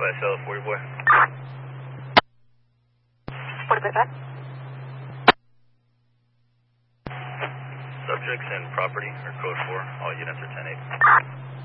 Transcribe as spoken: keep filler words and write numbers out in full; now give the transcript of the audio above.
S L, forty boy. forty-five. Subjects and property are code four. All units are ten eight.